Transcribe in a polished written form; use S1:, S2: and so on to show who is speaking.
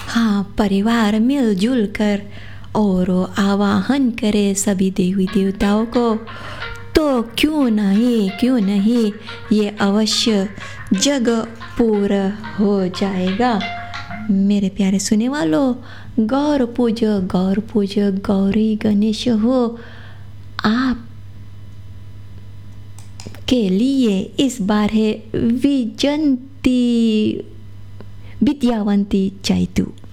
S1: हाँ, परिवार मिलजुल कर और आवाहन करे सभी देवी देवताओं को, तो क्यों नहीं ये अवश्य जग पूरा हो जाएगा। मेरे प्यारे सुने वालों, गौर पूज गौरी गणेश हो आप के लिए इस बार है विजंती विद्यावंती चैतु।